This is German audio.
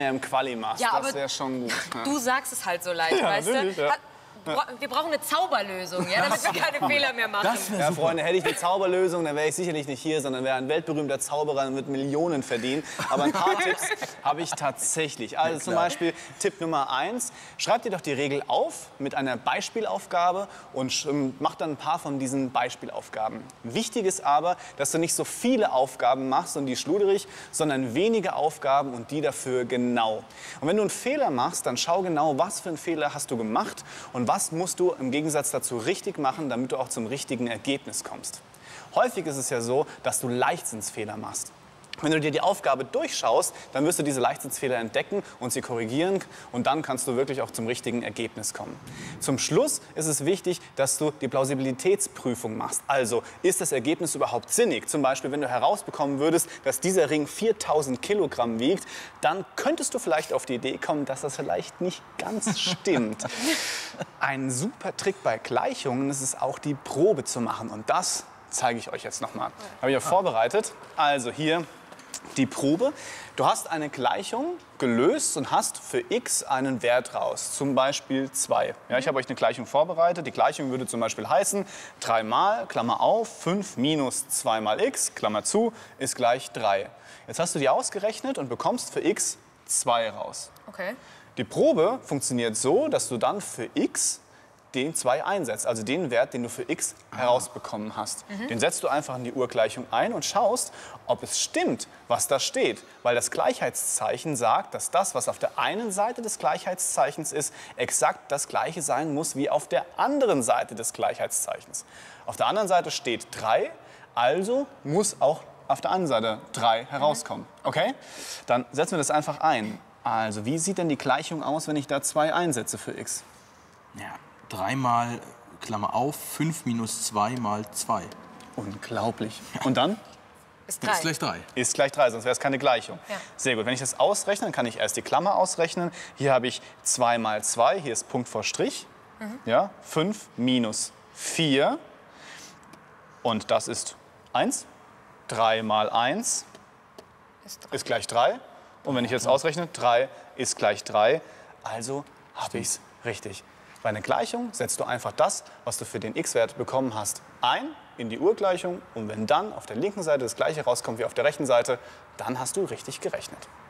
im Quali machst, Ja, das wäre schon gut. Ja. Du sagst es halt so leicht, weißt du? Ja. Wir brauchen eine Zauberlösung, ja, damit wir keine Fehler mehr machen. Ja, Freunde, hätte ich die Zauberlösung, dann wäre ich sicherlich nicht hier, sondern wäre ein weltberühmter Zauberer und würde Millionen verdienen. Aber ein paar Tipps habe ich tatsächlich. Also zum Beispiel Tipp Nummer 1, schreib dir doch die Regel auf mit einer Beispielaufgabe und mach dann ein paar von diesen Beispielaufgaben. Wichtig ist aber, dass du nicht so viele Aufgaben machst und die schluderig, sondern wenige Aufgaben und die dafür genau. Und wenn du einen Fehler machst, dann schau genau, was für einen Fehler hast du gemacht und was musst du im Gegensatz dazu richtig machen, damit du auch zum richtigen Ergebnis kommst. Häufig ist es ja so, dass du Leichtsinnsfehler machst. Wenn du dir die Aufgabe durchschaust, dann wirst du diese Leichtsinnsfehler entdecken und sie korrigieren und dann kannst du wirklich auch zum richtigen Ergebnis kommen. Zum Schluss ist es wichtig, dass du die Plausibilitätsprüfung machst. Also, ist das Ergebnis überhaupt sinnig? Zum Beispiel, wenn du herausbekommen würdest, dass dieser Ring 4000 Kilogramm wiegt, dann könntest du vielleicht auf die Idee kommen, dass das vielleicht nicht ganz stimmt. Ein super Trick bei Gleichungen ist es auch, die Probe zu machen. Und das zeige ich euch jetzt nochmal. Habe ich ja vorbereitet. Also hier die Probe. Du hast eine Gleichung gelöst und hast für x einen Wert raus, zum Beispiel 2. Ja, ich habe euch eine Gleichung vorbereitet. Die Gleichung würde zum Beispiel heißen, 3 mal, Klammer auf, 5 minus 2 mal x, Klammer zu, ist gleich 3. Jetzt hast du die ausgerechnet und bekommst für x 2 raus. Okay. Die Probe funktioniert so, dass du dann für x den 2 einsetzt, also den Wert, den du für x herausbekommen hast. Den setzt du einfach in die Urgleichung ein und schaust, ob es stimmt, was da steht. Weil das Gleichheitszeichen sagt, dass das, was auf der einen Seite des Gleichheitszeichens ist, exakt das gleiche sein muss wie auf der anderen Seite des Gleichheitszeichens. Auf der anderen Seite steht 3, also muss auch auf der anderen Seite 3 herauskommen. Okay? Dann setzen wir das einfach ein. Also, wie sieht denn die Gleichung aus, wenn ich da 2 einsetze für x? Ja, 3 mal, Klammer auf, 5 minus 2 mal 2. Unglaublich. Und dann? Ist 3. Ist gleich 3. Ist gleich 3, sonst wäre es keine Gleichung. Ja. Sehr gut. Wenn ich das ausrechne, dann kann ich erst die Klammer ausrechnen. Hier habe ich 2 mal 2, hier ist Punkt vor Strich. Ja, 5 minus 4. Und das ist 1. 3 mal 1 ist gleich 3. Und wenn ich jetzt ausrechne, 3 ist gleich 3. Also habe ich es richtig. Bei einer Gleichung setzt du einfach das, was du für den x-Wert bekommen hast, ein in die Urgleichung. Und wenn dann auf der linken Seite das Gleiche rauskommt wie auf der rechten Seite, dann hast du richtig gerechnet.